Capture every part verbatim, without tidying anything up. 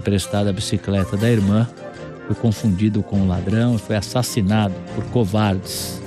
emprestada a bicicleta da irmã, foi confundido com um ladrão e foi assassinado por covardes.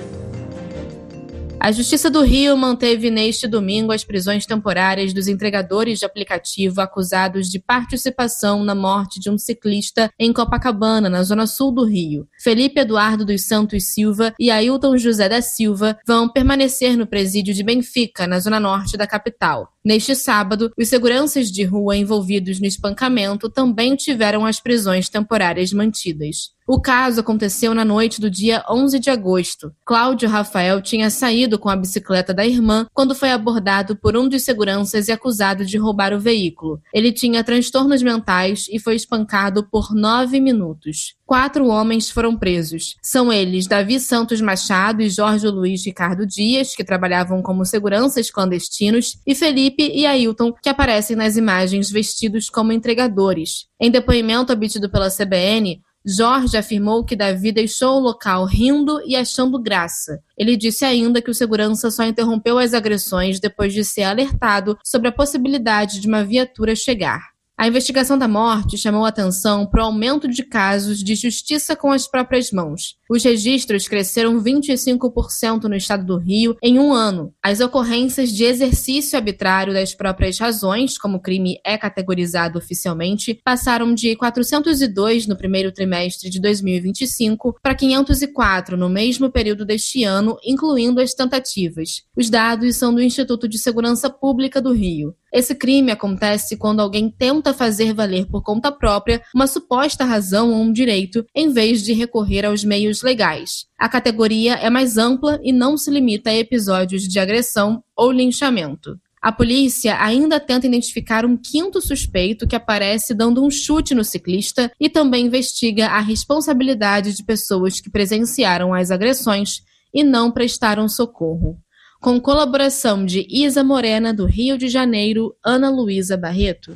A Justiça do Rio manteve neste domingo as prisões temporárias dos entregadores de aplicativo acusados de participação na morte de um ciclista em Copacabana, na zona sul do Rio. Felipe Eduardo dos Santos Silva e Ailton José da Silva vão permanecer no presídio de Benfica, na zona norte da capital. Neste sábado, os seguranças de rua envolvidos no espancamento também tiveram as prisões temporárias mantidas. O caso aconteceu na noite do dia onze de agosto. Cláudio Rafael tinha saído com a bicicleta da irmã quando foi abordado por um dos seguranças e acusado de roubar o veículo. Ele tinha transtornos mentais e foi espancado por nove minutos. Quatro homens foram presos. São eles Davi Santos Machado e Jorge Luiz Ricardo Dias, que trabalhavam como seguranças clandestinos, e Felipe e Ailton, que aparecem nas imagens vestidos como entregadores. Em depoimento obtido pela C B N, Jorge afirmou que Davi deixou o local rindo e achando graça. Ele disse ainda que o segurança só interrompeu as agressões depois de ser alertado sobre a possibilidade de uma viatura chegar. A investigação da morte chamou atenção para o aumento de casos de justiça com as próprias mãos. Os registros cresceram vinte e cinco por cento no estado do Rio em um ano. As ocorrências de exercício arbitrário das próprias razões, como o crime é categorizado oficialmente, passaram de quatrocentos e dois no primeiro trimestre de dois mil e vinte e cinco para quinhentos e quatro no mesmo período deste ano, incluindo as tentativas. Os dados são do Instituto de Segurança Pública do Rio. Esse crime acontece quando alguém tenta fazer valer por conta própria uma suposta razão ou um direito, em vez de recorrer aos meios legais. A categoria é mais ampla e não se limita a episódios de agressão ou linchamento. A polícia ainda tenta identificar um quinto suspeito que aparece dando um chute no ciclista e também investiga a responsabilidade de pessoas que presenciaram as agressões e não prestaram socorro. Com colaboração de Isa Morena, do Rio de Janeiro, Ana Luísa Barreto.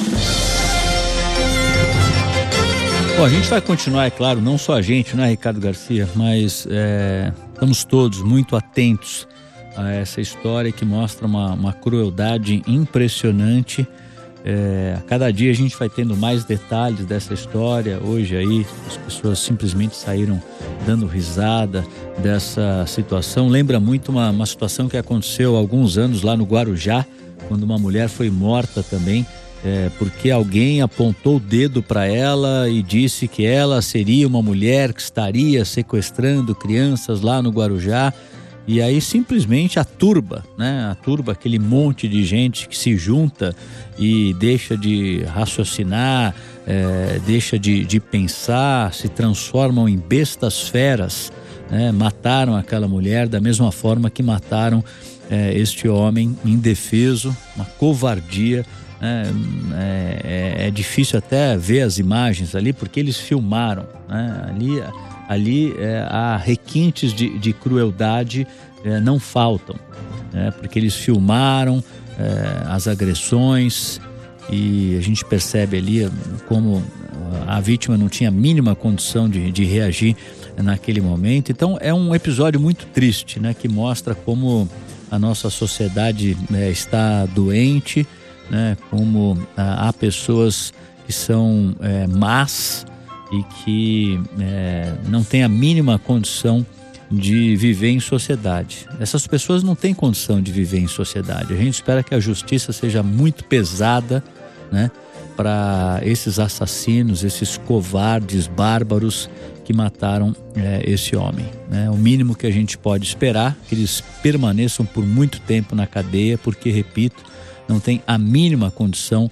Bom, a gente vai continuar, é claro, não só a gente, né, Ricardo Garcia, mas é, estamos todos muito atentos a essa história que mostra uma, uma crueldade impressionante. É, a cada dia a gente vai tendo mais detalhes dessa história. Hoje aí as pessoas simplesmente saíram dando risada dessa situação. Lembra muito uma, uma situação que aconteceu há alguns anos lá no Guarujá, quando uma mulher foi morta também, é, porque alguém apontou o dedo para ela e disse que ela seria uma mulher que estaria sequestrando crianças lá no Guarujá. E aí simplesmente a turba, né? A turba, aquele monte de gente que se junta e deixa de raciocinar, é, deixa de, de pensar, se transformam em bestas feras, né? Mataram aquela mulher da mesma forma que mataram é, este homem indefeso, uma covardia. É, é, é difícil até ver as imagens ali, porque eles filmaram, né? Ali... Ali é, há requintes de, de crueldade, é, não faltam, né? Porque eles filmaram é, as agressões e a gente percebe ali como a vítima não tinha a mínima condição de, de reagir naquele momento. Então é um episódio muito triste, né? Que mostra como a nossa sociedade é, está doente, né? Como ah, há pessoas que são é, más e que é, não tem a mínima condição de viver em sociedade. Essas pessoas não têm condição de viver em sociedade. A gente espera que a justiça seja muito pesada, né, para esses assassinos, esses covardes, bárbaros que mataram é, esse homem, né? O mínimo que a gente pode esperar é que eles permaneçam por muito tempo na cadeia, porque, repito, não tem a mínima condição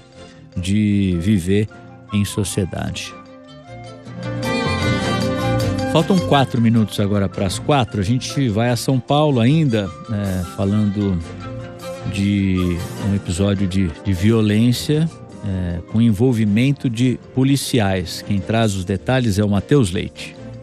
de viver em sociedade. Faltam quatro minutos agora para as quatro. A gente vai a São Paulo ainda, é, falando de um episódio de, de violência é, com envolvimento de policiais. Quem traz os detalhes é o Matheus Leite.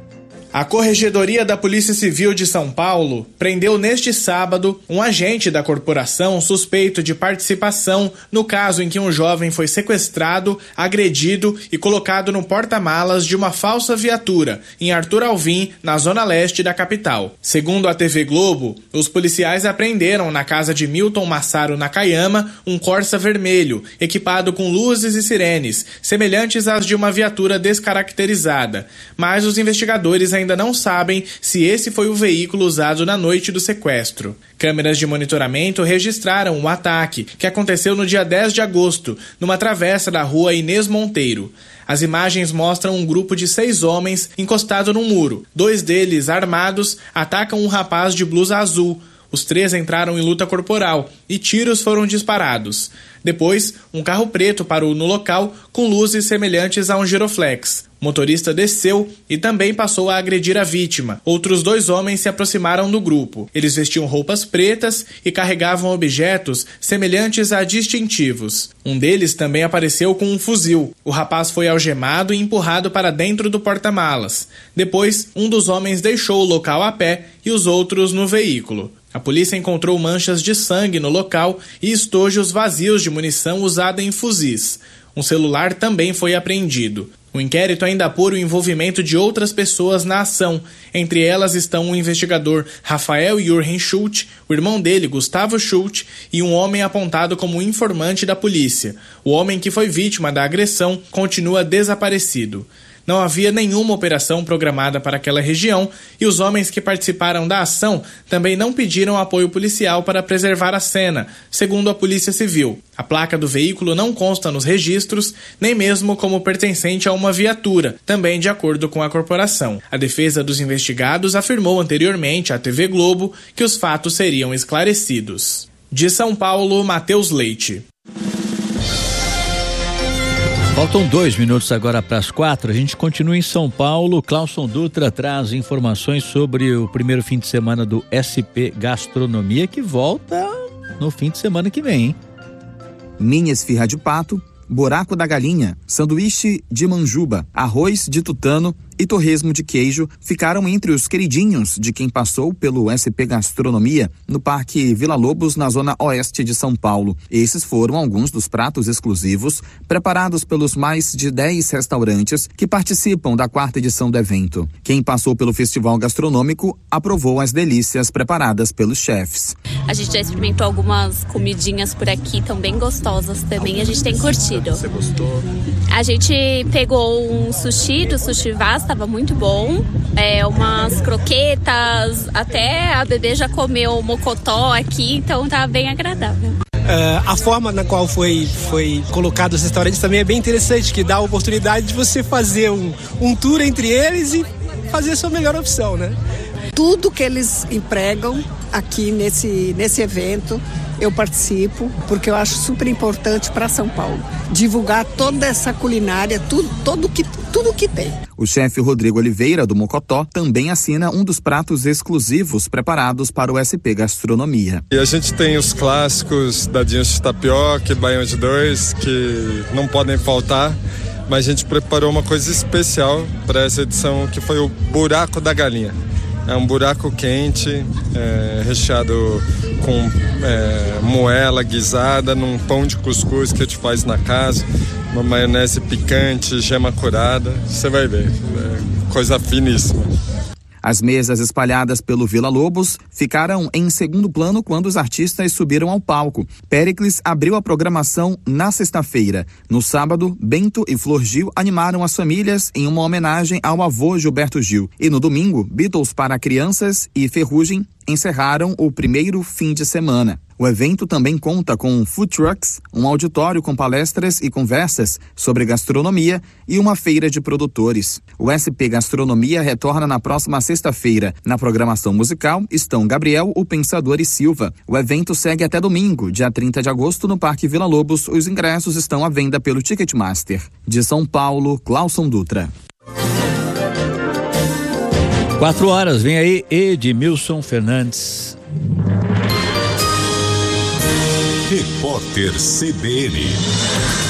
A Corregedoria da Polícia Civil de São Paulo prendeu neste sábado um agente da corporação suspeito de participação no caso em que um jovem foi sequestrado, agredido e colocado no porta-malas de uma falsa viatura em Arthur Alvim, na zona leste da capital. Segundo a T V Globo, os policiais apreenderam na casa de Milton Massaro Nakayama um Corsa vermelho, equipado com luzes e sirenes, semelhantes às de uma viatura descaracterizada, mas os investigadores ainda ainda não sabem se esse foi o veículo usado na noite do sequestro. Câmeras de monitoramento registraram o ataque, que aconteceu no dia dez de agosto, numa travessa da rua Inês Monteiro. As imagens mostram um grupo de seis homens encostado num muro. Dois deles, armados, atacam um rapaz de blusa azul. Os três entraram em luta corporal e tiros foram disparados. Depois, um carro preto parou no local com luzes semelhantes a um giroflex. O motorista desceu e também passou a agredir a vítima. Outros dois homens se aproximaram do grupo. Eles vestiam roupas pretas e carregavam objetos semelhantes a distintivos. Um deles também apareceu com um fuzil. O rapaz foi algemado e empurrado para dentro do porta-malas. Depois, um dos homens deixou o local a pé e os outros no veículo. A polícia encontrou manchas de sangue no local e estojos vazios de munição usada em fuzis. Um celular também foi apreendido. O inquérito ainda apura o envolvimento de outras pessoas na ação. Entre elas estão o investigador Rafael Jürgen Schulte, o irmão dele, Gustavo Schulte, e um homem apontado como informante da polícia. O homem que foi vítima da agressão continua desaparecido. Não havia nenhuma operação programada para aquela região e os homens que participaram da ação também não pediram apoio policial para preservar a cena, segundo a Polícia Civil. A placa do veículo não consta nos registros, nem mesmo como pertencente a uma viatura, também de acordo com a corporação. A defesa dos investigados afirmou anteriormente à T V Globo que os fatos seriam esclarecidos. De São Paulo, Matheus Leite. Faltam dois minutos agora para as quatro. A gente continua em São Paulo. Clauson Dutra traz informações sobre o primeiro fim de semana do S P Gastronomia, que volta no fim de semana que vem, hein? Minha esfirra de pato, buraco da galinha, sanduíche de manjuba, arroz de tutano e torresmo de queijo ficaram entre os queridinhos de quem passou pelo S P Gastronomia no Parque Vila Lobos, na zona oeste de São Paulo. Esses foram alguns dos pratos exclusivos preparados pelos mais de dez restaurantes que participam da quarta edição do evento. Quem passou pelo festival gastronômico aprovou as delícias preparadas pelos chefes. A gente já experimentou algumas comidinhas por aqui, tão bem gostosas também, a gente tem curtido. Você gostou? A gente pegou um sushi do Sushi Vaz, estava muito bom, é, umas croquetas, até a bebê já comeu mocotó aqui, então tá bem agradável. Uh, a forma na qual foi, foi colocado os restaurantes também é bem interessante, que dá a oportunidade de você fazer um, um tour entre eles e fazer a sua melhor opção, né? Tudo que eles empregam aqui nesse, nesse evento, eu participo, porque eu acho super importante para São Paulo. Divulgar toda essa culinária, tudo, todo que, tudo que tem. O chefe Rodrigo Oliveira, do Mocotó, também assina um dos pratos exclusivos preparados para o S P Gastronomia. E a gente tem os clássicos, dadinhos de tapioca e baião de dois, que não podem faltar. Mas a gente preparou uma coisa especial para essa edição, que foi o buraco da galinha. É um buraco quente, é, recheado com é, moela guisada, num pão de cuscuz que a gente faz na casa, uma maionese picante, gema curada. Você vai ver, é coisa finíssima. As mesas espalhadas pelo Vila Lobos ficaram em segundo plano quando os artistas subiram ao palco. Péricles abriu a programação na sexta-feira. No sábado, Bento e Flor Gil animaram as famílias em uma homenagem ao avô Gilberto Gil. E no domingo, Beatles para crianças e Ferrugem encerraram o primeiro fim de semana. O evento também conta com food trucks, um auditório com palestras e conversas sobre gastronomia e uma feira de produtores. O S P Gastronomia retorna na próxima sexta-feira. Na programação musical estão Gabriel, o Pensador e Silva. O evento segue até domingo, dia trinta de agosto, no Parque Vila Lobos. Os ingressos estão à venda pelo Ticketmaster. De São Paulo, Clauson Dutra. Quatro horas, vem aí Edmilson Fernandes. Repórter C B N.